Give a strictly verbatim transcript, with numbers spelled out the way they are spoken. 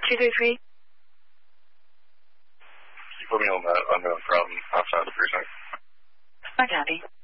two three three. You put me on that unknown from outside the precinct. I copy.